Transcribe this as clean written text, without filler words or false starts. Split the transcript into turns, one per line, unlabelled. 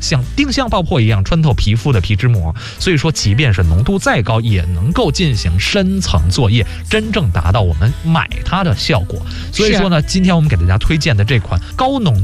像定向爆破一样穿透皮肤的皮脂膜，所以说即便是浓度再高，也能够进行深层作业，真正达到我们买它的效果。所以说呢，今天我们给大家推荐的这款高浓